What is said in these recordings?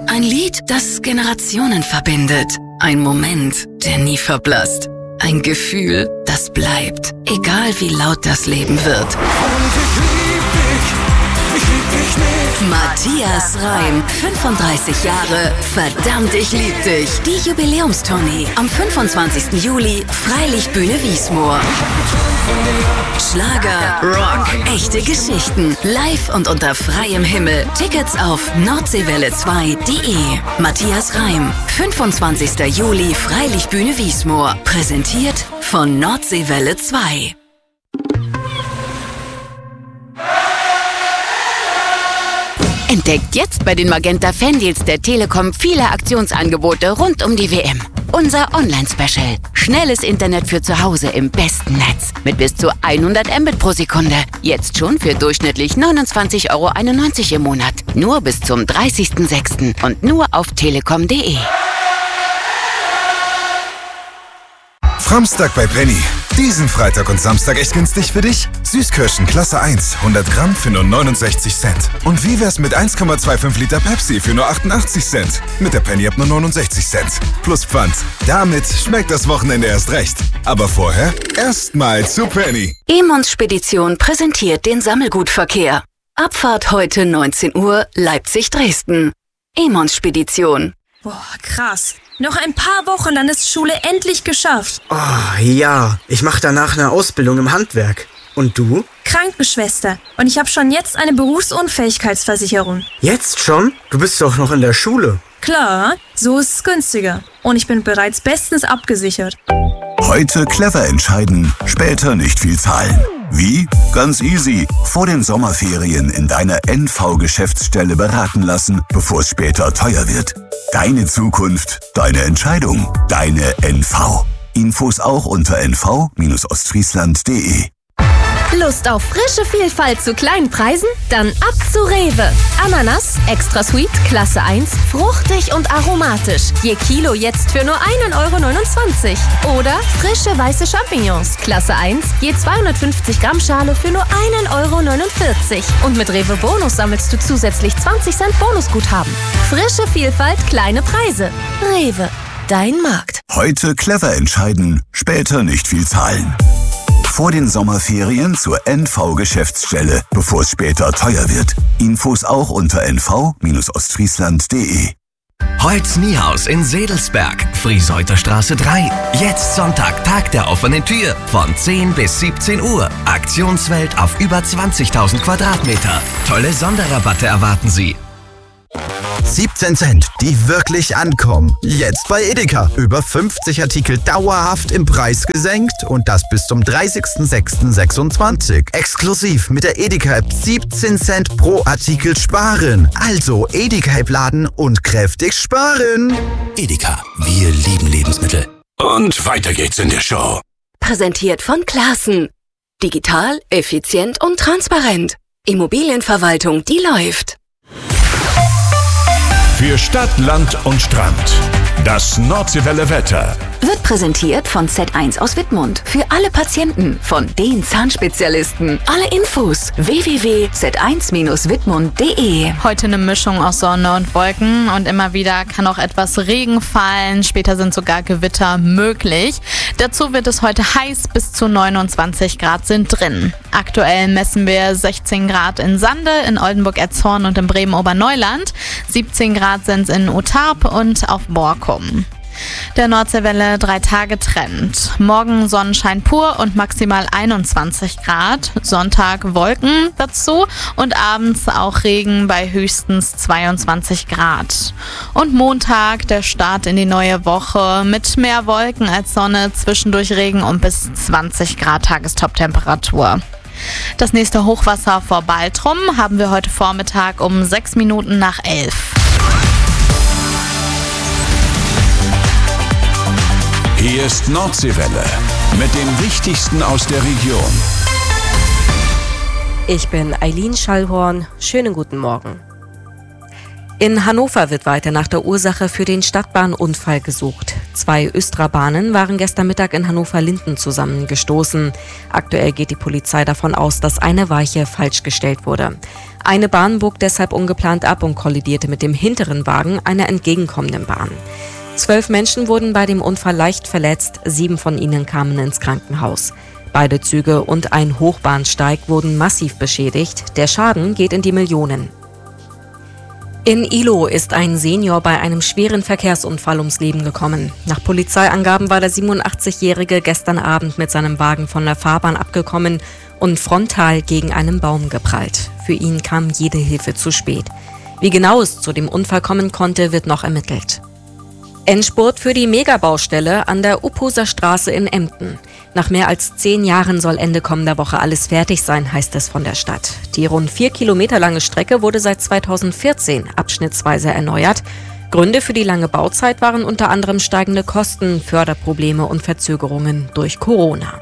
Ein Lied, das Generationen verbindet. Ein Moment, der nie verblasst. Ein Gefühl, das bleibt, egal wie laut das Leben wird. Und ich lieb dich nicht. Matthias Reim, 35 Jahre, verdammt, ich lieb dich. Die Jubiläumstournee am 25. Juli, Freilichtbühne Wiesmoor. Schlager, Rock, echte Geschichten, live und unter freiem Himmel. Tickets auf nordseewelle2.de. Matthias Reim, 25. Juli, Freilichtbühne Wiesmoor. Präsentiert von Nordseewelle 2. Entdeckt jetzt bei den Magenta Fandeals der Telekom viele Aktionsangebote rund um die WM. Unser Online-Special. Schnelles Internet für zu Hause im besten Netz. Mit bis zu 100 Mbit pro Sekunde. Jetzt schon für durchschnittlich 29,91 € im Monat. Nur bis zum 30.06. und nur auf telekom.de. Framstag bei Penny. Diesen Freitag und Samstag echt günstig für dich? Süßkirschen Klasse 1, 100 Gramm für nur 69 Cent. Und wie wär's mit 1,25 Liter Pepsi für nur 88 Cent? Mit der Penny ab nur 69 Cent. Plus Pfand. Damit schmeckt das Wochenende erst recht. Aber vorher erstmal zu Penny. Emons Spedition präsentiert den Sammelgutverkehr. Abfahrt heute 19 Uhr, Leipzig-Dresden. Emons Spedition. Boah, krass. Noch ein paar Wochen, dann ist Schule endlich geschafft. Oh, ja. Ich mache danach eine Ausbildung im Handwerk. Und du? Krankenschwester. Und ich habe schon jetzt eine Berufsunfähigkeitsversicherung. Jetzt schon? Du bist doch noch in der Schule. Klar, so ist es günstiger. Und ich bin bereits bestens abgesichert. Heute clever entscheiden, später nicht viel zahlen. Wie? Ganz easy. Vor den Sommerferien in deiner NV-Geschäftsstelle beraten lassen, bevor es später teuer wird. Deine Zukunft, deine Entscheidung, deine NV. Infos auch unter nv-ostfriesland.de. Lust auf frische Vielfalt zu kleinen Preisen? Dann ab zu Rewe. Ananas, extra sweet, Klasse 1, fruchtig und aromatisch. Je Kilo jetzt für nur 1,29 €. Oder frische weiße Champignons, Klasse 1, je 250 Gramm Schale für nur 1,49 €. Und mit Rewe Bonus sammelst du zusätzlich 20 Cent Bonusguthaben. Frische Vielfalt, kleine Preise. Rewe, dein Markt. Heute clever entscheiden, später nicht viel zahlen. Vor den Sommerferien zur NV-Geschäftsstelle, bevor es später teuer wird. Infos auch unter nv-ostfriesland.de. Holz Niehaus in Sedelsberg, Frieseuter Straße 3. Jetzt Sonntag, Tag der offenen Tür. Von 10 bis 17 Uhr. Aktionswelt auf über 20.000 Quadratmeter. Tolle Sonderrabatte erwarten Sie. 17 Cent, die wirklich ankommen. Jetzt bei Edeka. Über 50 Artikel dauerhaft im Preis gesenkt und das bis zum 30.06.26. Exklusiv mit der Edeka-App 17 Cent pro Artikel sparen. Also Edeka-App laden und kräftig sparen. Edeka, wir lieben Lebensmittel. Und weiter geht's in der Show. Präsentiert von Classen. Digital, effizient und transparent. Immobilienverwaltung, die läuft. Für Stadt, Land und Strand. Das Nordseewelle Wetter. Wird präsentiert von Z1 aus Wittmund. Für alle Patienten von den Zahnspezialisten. Alle Infos www.z1-wittmund.de. Heute eine Mischung aus Sonne und Wolken und immer wieder kann auch etwas Regen fallen. Später sind sogar Gewitter möglich. Dazu wird es heute heiß, bis zu 29 Grad sind drin. Aktuell messen wir 16 Grad in Sande, in Oldenburg-Erzhorn und in Bremen-Oberneuland. 17 Grad sind es in Utarp und auf Borkum. Der Nordseewelle 3-Tage-Trend. Morgen Sonnenschein pur und maximal 21 Grad. Sonntag Wolken dazu und abends auch Regen bei höchstens 22 Grad. Und Montag der Start in die neue Woche mit mehr Wolken als Sonne, zwischendurch Regen und bis 20 Grad Tagestop-Temperatur. Das nächste Hochwasser vor Baltrum haben wir heute Vormittag um 6 Minuten nach 11. Hier ist Nordseewelle mit dem Wichtigsten aus der Region. Ich bin Eileen Schallhorn. Schönen guten Morgen. In Hannover wird weiter nach der Ursache für den Stadtbahnunfall gesucht. 2 Östra-Bahnen waren gestern Mittag in Hannover-Linden zusammengestoßen. Aktuell geht die Polizei davon aus, dass eine Weiche falsch gestellt wurde. Eine Bahn bog deshalb ungeplant ab und kollidierte mit dem hinteren Wagen einer entgegenkommenden Bahn. 12 Menschen wurden bei dem Unfall leicht verletzt, 7 von ihnen kamen ins Krankenhaus. Beide Züge und ein Hochbahnsteig wurden massiv beschädigt. Der Schaden geht in die Millionen. In Ihlow ist ein Senior bei einem schweren Verkehrsunfall ums Leben gekommen. Nach Polizeiangaben war der 87-Jährige gestern Abend mit seinem Wagen von der Fahrbahn abgekommen und frontal gegen einen Baum geprallt. Für ihn kam jede Hilfe zu spät. Wie genau es zu dem Unfall kommen konnte, wird noch ermittelt. Endspurt für die Megabaustelle an der Uphuser Straße in Emden. Nach mehr als 10 Jahren soll Ende kommender Woche alles fertig sein, heißt es von der Stadt. Die rund 4 Kilometer lange Strecke wurde seit 2014 abschnittsweise erneuert. Gründe für die lange Bauzeit waren unter anderem steigende Kosten, Förderprobleme und Verzögerungen durch Corona.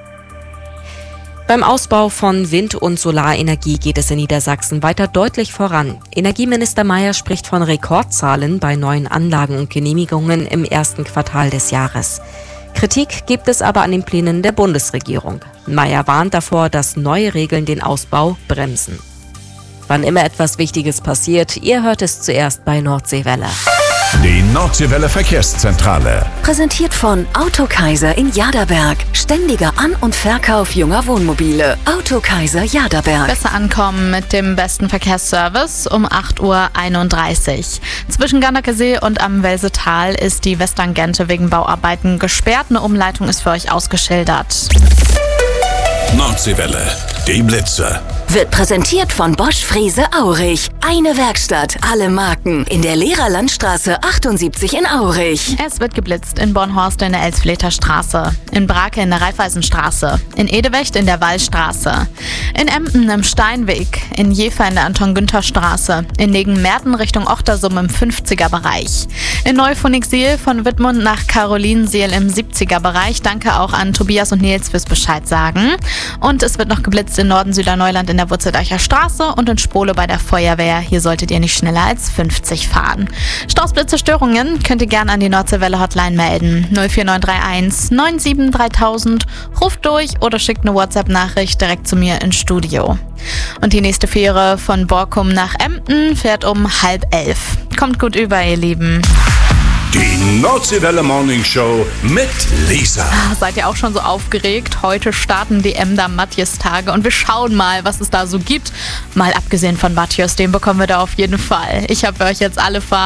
Beim Ausbau von Wind- und Solarenergie geht es in Niedersachsen weiter deutlich voran. Energieminister Mayer spricht von Rekordzahlen bei neuen Anlagen und Genehmigungen im ersten Quartal des Jahres. Kritik gibt es aber an den Plänen der Bundesregierung. Mayer warnt davor, dass neue Regeln den Ausbau bremsen. Wann immer etwas Wichtiges passiert, ihr hört es zuerst bei Nordseewelle. Die Nordseewelle Verkehrszentrale. Präsentiert von Autokaiser in Jaderberg. Ständiger An- und Verkauf junger Wohnmobile. Autokaiser Jaderberg. Besser ankommen mit dem besten Verkehrsservice um 8:31 Uhr. Zwischen Gannakesee und am Welsetal ist die Westtangente wegen Bauarbeiten gesperrt. Eine Umleitung ist für euch ausgeschildert. Nordseewelle, die Blitze. Wird präsentiert von Bosch Frese Aurich. Eine Werkstatt, alle Marken. In der Lehrerlandstraße 78 in Aurich. Es wird geblitzt in Bornhorst in der Elsfleter Straße, in Brake in der Raiffeisenstraße, in Edewecht in der Wallstraße, in Emden im Steinweg, in Jever in der Anton-Günther-Straße, in Negenmerten Richtung Ochtersum im 50er-Bereich, in Neufonixiel von Wittmund nach Carolinensiel im 70er-Bereich. Danke auch an Tobias und Nils fürs Bescheid sagen. Und es wird noch geblitzt in Norden-Süderneuland in der Wurzeldeicher Straße und in Spole bei der Feuerwehr. Hier solltet ihr nicht schneller als 50 fahren. Stausblitze, Störungen könnt ihr gerne an die Nordseewelle Hotline melden. 04931 97 3000. Ruft durch oder schickt eine WhatsApp-Nachricht direkt zu mir ins Studio. Und die nächste Fähre von Borkum nach Emden fährt um 10:30. Kommt gut über, ihr Lieben. Die Nordseewelle Morning Show mit Lisa. Seid ihr auch schon so aufgeregt? Heute starten die Emder Matthias-Tage und wir schauen mal, was es da so gibt. Mal abgesehen von Matthias, den bekommen wir da auf jeden Fall. Ich habe für euch jetzt alle Farben.